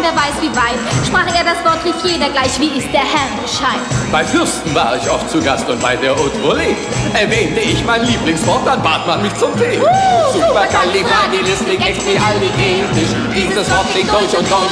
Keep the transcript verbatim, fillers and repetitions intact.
wer weiß wie weit. Sprach er das Wort, rief jeder gleich, wie ist der Herr Bescheid. Bei Fürsten war ich oft zu Gast und bei der Haute Volée erwähnte ich mein Lieblingswort, dann bat man mich zum Tee. Uh, Supercalifragilisticexpialidocious, dieses Wort klingt deutsch und deutsch.